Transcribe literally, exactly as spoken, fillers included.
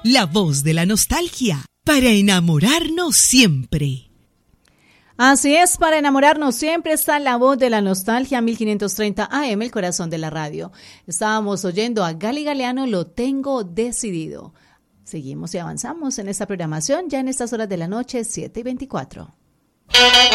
la voz de la nostalgia, para enamorarnos siempre. Así es, para enamorarnos siempre está la voz de la nostalgia, mil quinientos treinta A M, el corazón de la radio. Estábamos oyendo a Gali Galeano, Lo Tengo Decidido. Seguimos y avanzamos en esta programación ya en estas horas de la noche, siete y veinticuatro.